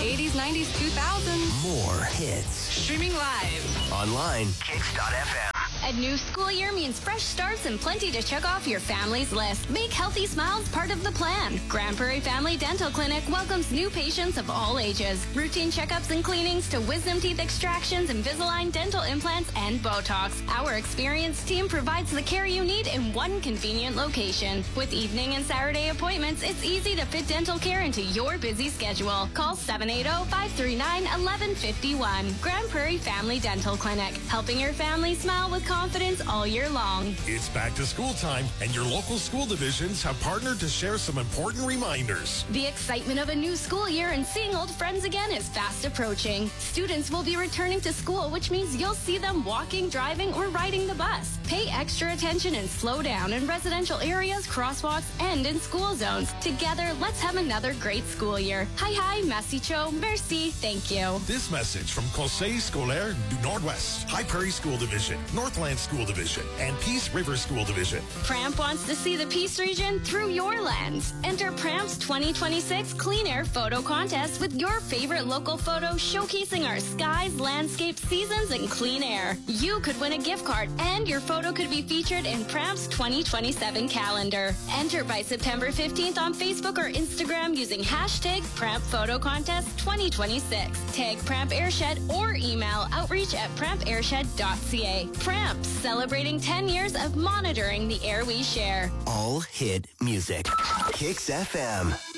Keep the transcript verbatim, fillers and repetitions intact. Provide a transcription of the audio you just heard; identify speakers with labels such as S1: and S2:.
S1: eighties, nineties, two thousands.
S2: More hits.
S1: Streaming live.
S2: Online. Kicks dot F M.
S3: A new school year means fresh starts and plenty to check off your family's list. Make healthy smiles part of the plan. Grand Prairie Family Dental Clinic welcomes new patients of all ages. Routine checkups and cleanings to wisdom teeth extractions, Invisalign dental implants, and Botox. Our experienced team provides the care you need in one convenient location. With evening and Saturday appointments, it's easy to fit dental care into your busy schedule. Call seven eight zero, five three nine, one one five one. Grand Prairie Family Dental Clinic. Helping your family smile with confidence all year long.
S4: It's back to school time, and your local school divisions have partnered to share some important reminders.
S3: The excitement of a new school year and seeing old friends again is fast approaching. Students will be returning to school, which means you'll see them walking, driving, or riding the bus. Pay extra attention and slow down in residential areas, crosswalks, and in school zones. Together, let's have another great school year. Hi, hi, merci cho, merci, thank you.
S4: This message from Conseil Scolaire du Nord-Ouest, High Prairie School Division, Northland School Division, and Peace River School Division.
S3: Pramp wants to see the Peace region through your lens. Enter Pramp's twenty twenty-six Clean Air Photo Contest with your favorite local photos showcasing our skies, landscapes, seasons, and clean air. You could win a gift card, and your photo could be featured in Pramp's twenty twenty-seven calendar. Enter by September fifteenth on Facebook or Instagram using hashtag Pramp Photo Contest twenty twenty-six. Tag Pramp Airshed or email outreach at pramp airshed dot c a. Pramp, celebrating ten years of monitoring the air we share.
S2: All hit music. Kicks F M.